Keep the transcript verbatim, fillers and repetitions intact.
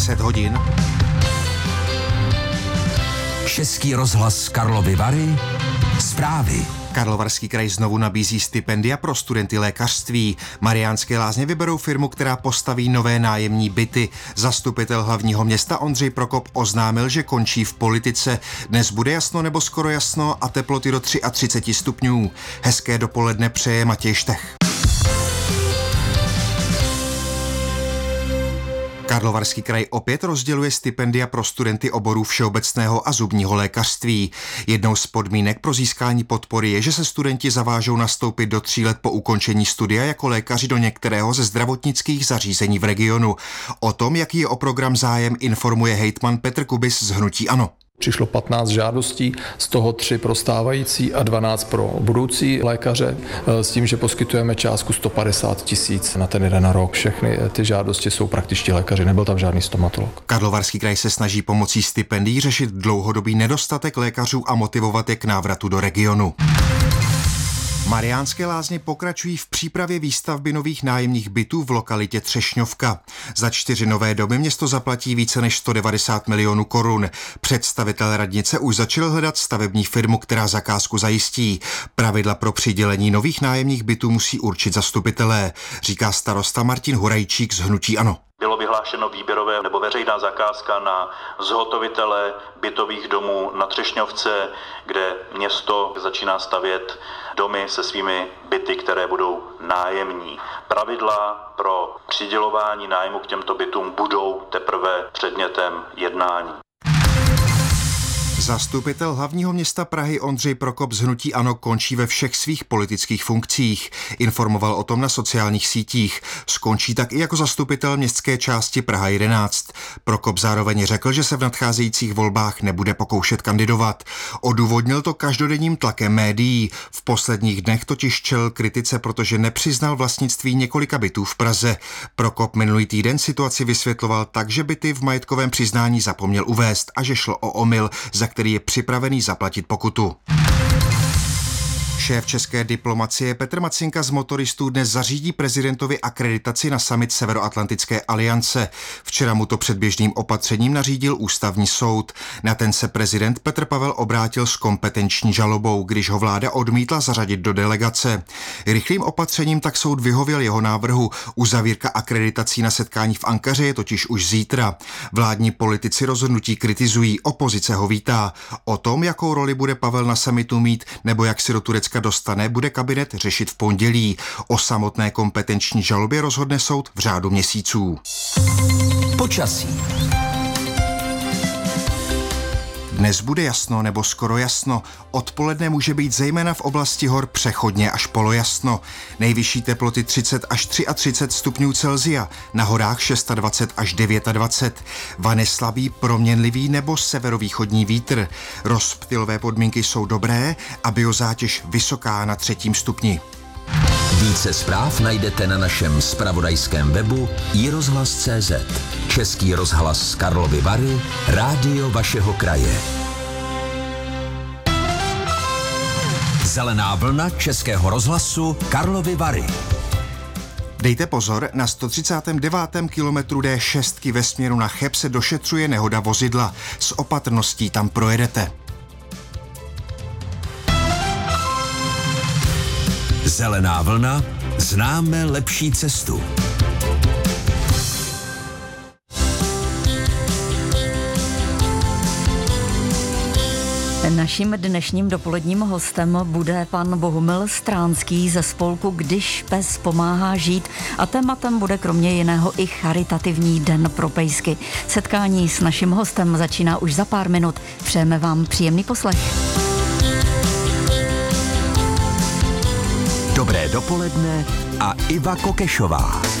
deset hodin. Český rozhlas Karlovy Vary. Zprávy. Karlovarský kraj znovu nabízí stipendia pro studenty lékařství. Mariánské Lázně vyberou firmu, která postaví nové nájemní byty. Zastupitel hlavního města Ondřej Prokop oznámil, že končí v politice. Dnes bude jasno nebo skoro jasno a teploty do třicet tři stupňů. Hezké dopoledne přeje Matěj Štech. Karlovarský kraj opět rozděluje stipendia pro studenty oborů všeobecného a zubního lékařství. Jednou z podmínek pro získání podpory je, že se studenti zavážou nastoupit do tří let po ukončení studia jako lékaři do některého ze zdravotnických zařízení v regionu. O tom, jaký je o program zájem, informuje hejtman Petr Kubis z hnutí ANO. Přišlo patnáct žádostí, z toho tři pro stávající a dvanáct pro budoucí lékaře, s tím, že poskytujeme částku sto padesát tisíc na ten jeden rok. Všechny ty žádosti jsou praktičtí lékaři, nebyl tam žádný stomatolog. Karlovarský kraj se snaží pomocí stipendií řešit dlouhodobý nedostatek lékařů a motivovat je k návratu do regionu. Mariánské Lázně pokračují v přípravě výstavby nových nájemních bytů v lokalitě Třešňovka. Za čtyři nové domy město zaplatí více než sto devadesát milionů korun. Představitel radnice už začal hledat stavební firmu, která zakázku zajistí. Pravidla pro přidělení nových nájemních bytů musí určit zastupitelé, říká starosta Martin Hurajčík z hnutí ANO. Bylo vyhlášeno výběrové nebo veřejná zakázka na zhotovitele bytových domů na Třešňovce, kde město začíná stavět domy se svými byty, které budou nájemní. Pravidla pro přidělování nájmu k těmto bytům budou teprve předmětem jednání. Zastupitel hlavního města Prahy Ondřej Prokop z hnutí ANO končí ve všech svých politických funkcích. Informoval o tom na sociálních sítích. Skončí tak i jako zastupitel městské části Praha jedenáct. Prokop zároveň řekl, že se v nadcházejících volbách nebude pokoušet kandidovat. Odůvodnil to každodenním tlakem médií. V posledních dnech totiž čelil kritice, protože nepřiznal vlastnictví několika bytů v Praze. Prokop minulý týden situaci vysvětloval tak, že byty v majetkovém přiznání zapomněl uvést a že šlo o omyl, za který je připravený zaplatit pokutu. Šéf české diplomacie Petr Macinka z motoristů dnes zařídí prezidentovi akreditaci na summit Severoatlantické aliance. Včera mu to předběžným opatřením nařídil ústavní soud. Na ten se prezident Petr Pavel obrátil s kompetenční žalobou, když ho vláda odmítla zařadit do delegace. Rychlým opatřením tak soud vyhověl jeho návrhu. Uzavírka akreditací na setkání v Ankaře je totiž už zítra. Vládní politici rozhodnutí kritizují, opozice ho vítá. O tom, jakou roli bude Pavel na summitu mít, nebo jak si do Turecka dostane, bude kabinet řešit v pondělí. O samotné kompetenční žalobě rozhodne soud v řádu měsíců. Počasí. Dnes bude jasno nebo skoro jasno. Odpoledne může být zejména v oblasti hor přechodně až polojasno. Nejvyšší teploty třicet až třicet tři stupňů Celsia, na horách dvacet šest až dvacet devět. Vane slabý, proměnlivý nebo severovýchodní vítr. Rozptylové podmínky jsou dobré a biozátěž vysoká na třetím stupni. Více zpráv najdete na našem zpravodajském webu i rozhlas tečka cé zet. Český rozhlas Karlovy Vary, rádio vašeho kraje. Zelená vlna Českého rozhlasu Karlovy Vary. Dejte pozor, na sto třicátém devátém kilometru dé šest ve směru na Cheb se došetřuje nehoda vozidla. S opatrností tam projedete. Zelená vlna, známe lepší cestu. Naším dnešním dopoledním hostem bude pan Bohumil Stránský ze spolku Když pes pomáhá žít a tématem bude kromě jiného i charitativní den pro pejsky. Setkání s naším hostem začíná už za pár minut. Přejeme vám příjemný poslech. Dobré dopoledne a Iva Kokešová.